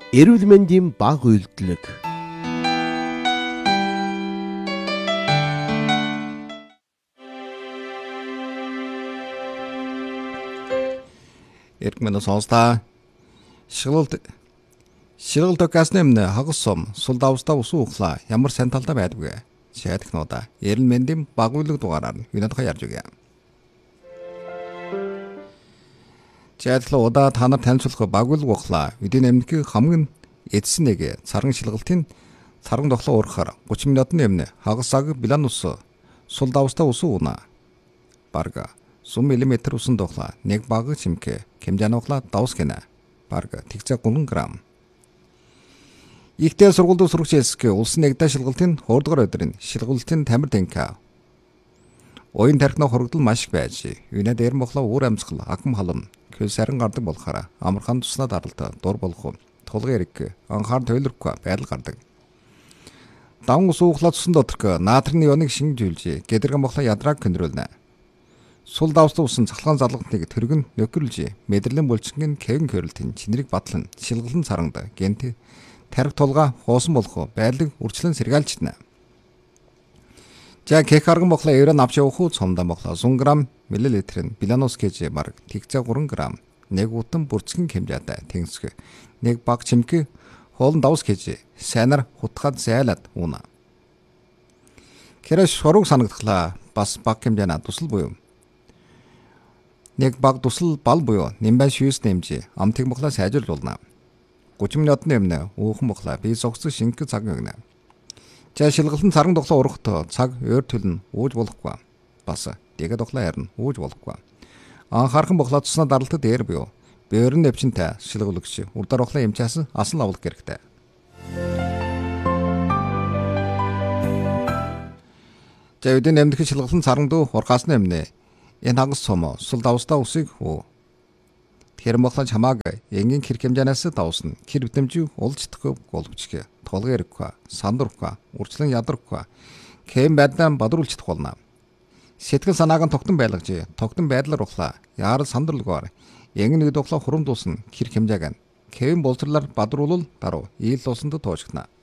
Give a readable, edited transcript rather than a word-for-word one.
Эрүүл мэндийн баг үйлдэлэг. Эргэмэн сонсдаа шилгэлт подкастны өмнө хагас сум сул давстаа усан ухлаа ямар сайн талдаа байдгүй. Шаадхнуудаа эрүүл мэндийн баг үйлдэлэг дугаараар юунадхаа ярьж өгье. Жаадлаа удаа та нар танилцуулах баг үйлдэлэг ухлаа. Эдийн эмнэлгийн хамгийн эдсэн нэг царган шилгэлтийн царган тоглоо уурахаар 30 минутын өмнө хагас цаг Беланус сул давстаа усан уна. Барга 100 мм усан тоглоо нэг баг чимхэ хэмжээнуухла давс гинэ. Барга тэгцээ 3 г. Ихтэй сургуульд сурагч хэлсгэ улсын нэгдэ шилгэлтийн 2 дугаар өдрийн шилгэлтийн тамир тэнка. Оюун тархины хоригдол маш их байж. Юунаа дээр мохлоо өөр амьсгал агам халам хөл сарин гардаг болохоор амархан туснаад аралта дур болох тулгын эрэг анхаар тойлорхгүй байдал гардаг. Давн суухлаа тусан доторх наатрын ионыг шинжүүлж гэдэргэн мохлоо ядраг контролнэ. Сул давстаа усан цахалгаан залгалтыг төргөн нөхөрлж мэдрэлийн булчингийн кевин кёрлтийн чинрийг батлан шилгэлэн царангад гэнт тарих тулга хоосон болох байдлыг үрчлэн сэргаалжтна. За кек арган мохлоо евро авч явах уу цомдоо мохлоо 100 г мл Беланус гэж марк тэгцээ 3 г нэг утан бүрцгэн хэмжээтэй тэнгисг нэг баг чимхэ хоолн давс гэж сайнаар хутгаад зайлаад уна. Кэрэш шуруг санагдлаа бас баг хэмжээна тусал буюу нэг баг тусал бал буюу нимбан шүүс нэмжи амтыг мохлоо сайжруулна. 30 минутын өмнө уухан мохлоо би зогсох шингэх цаг өгнө. За шилгэлтэн царган тоглоо урахт цаг өөр төлн ууж болохгүй. Бас тэгээд тоглоо харин ууж болохгүй. Анхаархан мохлоо туснаа даралтад дээр буюу бөөрн нэвчэнтэй шилгүүлэгч урдаар охлоо эмчаас асан авах хэрэгтэй. За үдийн нэмдэх шилгэлтэн царган дүү ургасны өмнө энэ хагас сум сул давстаа усыг хөө. Тэр мохлоо чамааг энгийн хэр хэмжээнээс давсна. Хэр битэмжүү улждахгүй голөвчгэ. Толгой ирэхгүй, сандурхгүй, үрчлэн ядрахгүй. Кэм байдлаа бадруулж болно. Сэтгэл санааг нь тогтон байлгаж, тогтон байдлаар ухлаа. Яарал сандралгаар энгэн нэг доглоо хурамдуулсан хэр хэмжээг нь кэм болцрлоор бадруулал даруй ийл усанд тоочгна.